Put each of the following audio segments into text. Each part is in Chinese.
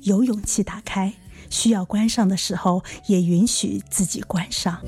有勇气打开，需要关上的时候也允许自己关上。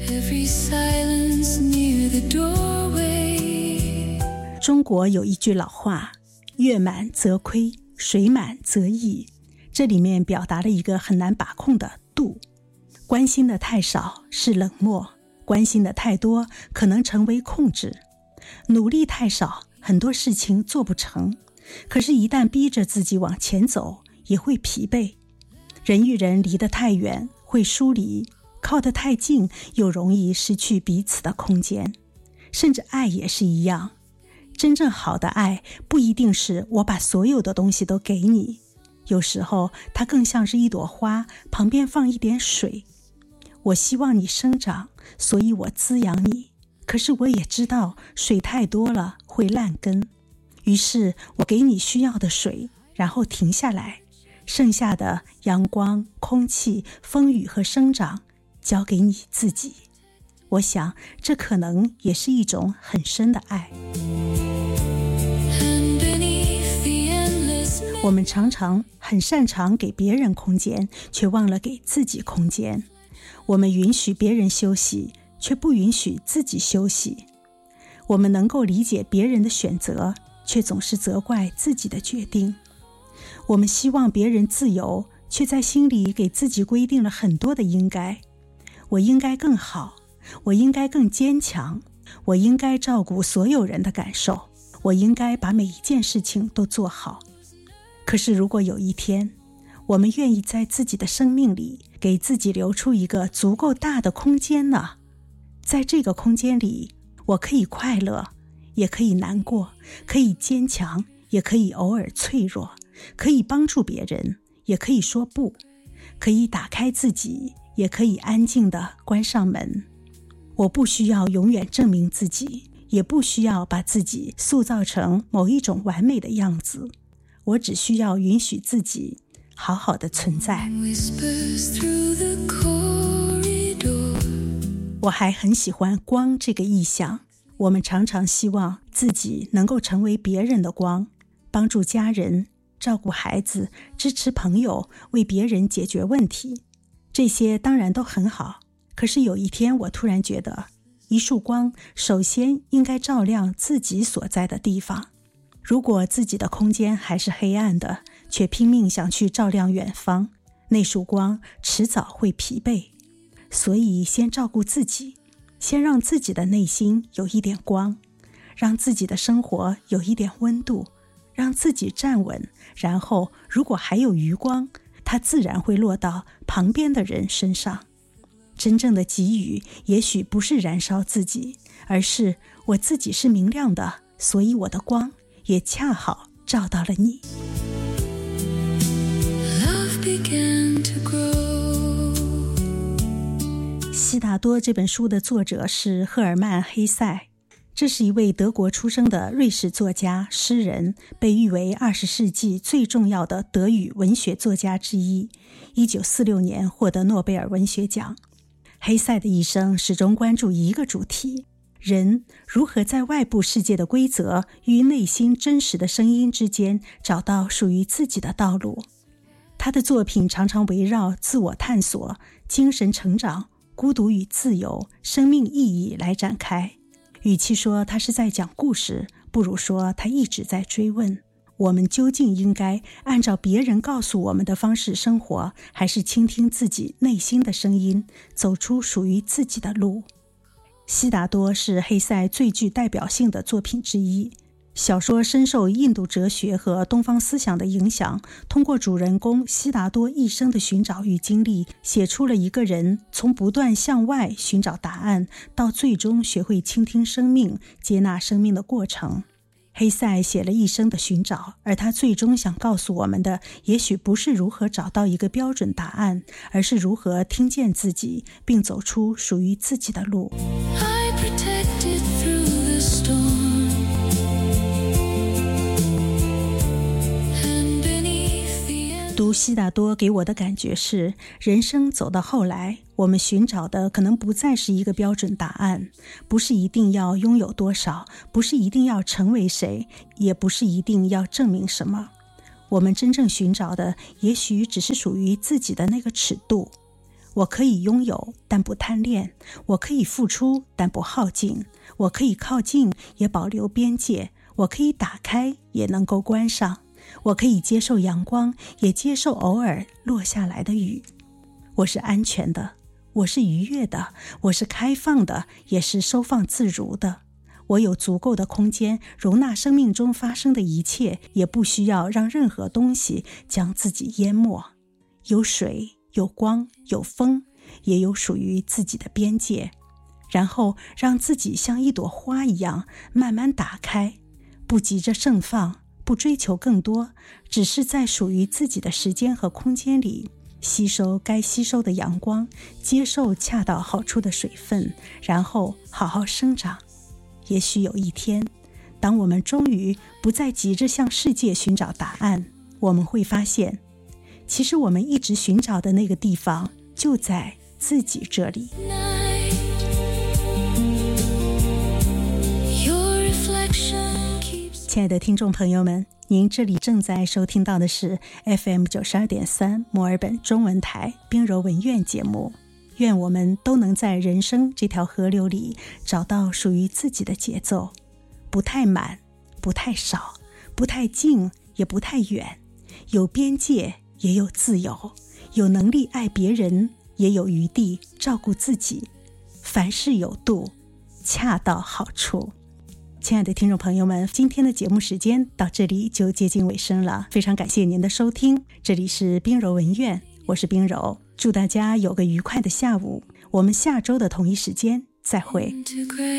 中国有一句老话，月满则亏，水满则溢，这里面表达了一个很难把控的度。关心的太少是冷漠，关心的太多可能成为控制。努力太少，很多事情做不成，可是一旦逼着自己往前走，也会疲惫。人与人离得太远会疏离，靠得太近又容易失去彼此的空间。甚至爱也是一样，真正好的爱不一定是我把所有的东西都给你，有时候它更像是一朵花，旁边放一点水。我希望你生长，所以我滋养你，可是我也知道水太多了会烂根，于是我给你需要的水，然后停下来，剩下的阳光、空气、风雨和生长交给你自己。我想这可能也是一种很深的爱。我们常常很擅长给别人空间，却忘了给自己空间。我们允许别人休息，却不允许自己休息。我们能够理解别人的选择，却总是责怪自己的决定。我们希望别人自由，却在心里给自己规定了很多的应该。我应该更好，我应该更坚强，我应该照顾所有人的感受，我应该把每一件事情都做好。可是如果有一天，我们愿意在自己的生命里给自己留出一个足够大的空间呢？在这个空间里，我可以快乐，也可以难过，可以坚强，也可以偶尔脆弱，可以帮助别人，也可以说不，可以打开自己，也可以安静地关上门。我不需要永远证明自己，也不需要把自己塑造成某一种完美的样子，我只需要允许自己好好的存在。我还很喜欢光这个意象，我们常常希望自己能够成为别人的光，帮助家人，照顾孩子，支持朋友，为别人解决问题。这些当然都很好，可是有一天我突然觉得，一束光首先应该照亮自己所在的地方。如果自己的空间还是黑暗的，却拼命想去照亮远方，那束光迟早会疲惫。所以先照顾自己，先让自己的内心有一点光，让自己的生活有一点温度，让自己站稳，然后如果还有余光，它自然会落到旁边的人身上。真正的给予也许不是燃烧自己，而是我自己是明亮的，所以我的光也恰好照到了你。悉达多这本书的作者是赫尔曼·黑塞，这是一位德国出生的瑞士作家、诗人，被誉为20世纪最重要的德语文学作家之一。1946年获得诺贝尔文学奖。黑塞的一生始终关注一个主题：人如何在外部世界的规则与内心真实的声音之间找到属于自己的道路。他的作品常常围绕自我探索、精神成长、孤独与自由、生命意义来展开。与其说他是在讲故事，不如说他一直在追问，我们究竟应该按照别人告诉我们的方式生活，还是倾听自己内心的声音，走出属于自己的路。悉达多是黑塞最具代表性的作品之一。小说深受印度哲学和东方思想的影响，通过主人公悉达多一生的寻找与经历，写出了一个人从不断向外寻找答案，到最终学会倾听生命、接纳生命的过程。黑塞写了一生的寻找，而他最终想告诉我们的，也许不是如何找到一个标准答案，而是如何听见自己，并走出属于自己的路。读悉达多给我的感觉是，人生走到后来，我们寻找的可能不再是一个标准答案，不是一定要拥有多少，不是一定要成为谁，也不是一定要证明什么。 我们真正寻找的也许只是属于自己的那个尺度。我可以拥有，但不贪恋；我可以付出，但不耗尽；我可以靠近，也保留边界；我可以打开，也能够关上；我可以接受阳光，也接受偶尔落下来的雨。我是安全的，我是愉悦的，我是开放的，也是收放自如的。我有足够的空间容纳生命中发生的一切，也不需要让任何东西将自己淹没。有水，有光，有风，也有属于自己的边界，然后让自己像一朵花一样慢慢打开，不急着盛放，不追求更多，只是在属于自己的时间和空间里吸收该吸收的阳光，接受恰到好处的水分，然后好好生长。也许有一天，当我们终于不再急着向世界寻找答案，我们会发现，其实我们一直寻找的那个地方就在自己这里。亲爱的听众朋友们，您这里正在收听到的是 FM 92.3墨尔本中文台冰柔文苑节目。愿我们都能在人生这条河流里找到属于自己的节奏，不太满，不太少，不太近，也不太远，有边界，也有自由，有能力爱别人，也有余地照顾自己，凡事有度，恰到好处。亲爱的听众朋友们，今天的节目时间到这里就接近尾声了，非常感谢您的收听，这里是冰柔文苑，我是冰柔，祝大家有个愉快的下午，我们下周的同一时间再会。